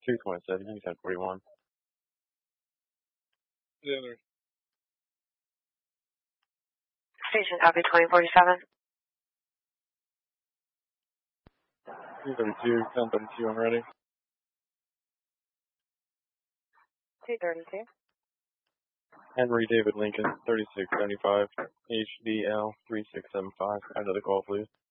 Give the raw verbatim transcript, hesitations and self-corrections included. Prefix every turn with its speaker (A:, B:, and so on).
A: two twenty-seven, you ten forty-one.
B: Dinner.
C: Station copy twenty forty-seven.
A: two thirty-two, ten thirty-two, I'm ready.
C: two thirty-two.
A: Henry David Lincoln, thirty-six seventy-five, H D L three six seven five. Another call, please.